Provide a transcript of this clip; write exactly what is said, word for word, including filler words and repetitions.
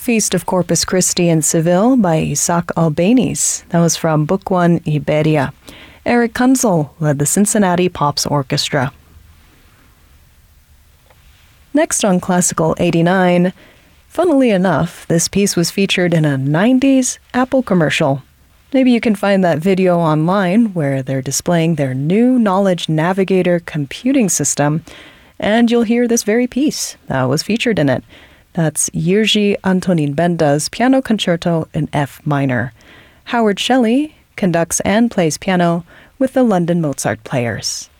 Feast of Corpus Christi in Seville by Isaac Albéniz. That was from Book One, Iberia. Eric Kunzel led the Cincinnati Pops Orchestra. Next on Classical eighty-nine, funnily enough, this piece was featured in a nineties Apple commercial. Maybe you can find that video online where they're displaying their new Knowledge Navigator computing system, and you'll hear this very piece that was featured in it. That's Jiří Antonín Benda's Piano Concerto in F minor. Howard Shelley conducts and plays piano with the London Mozart Players.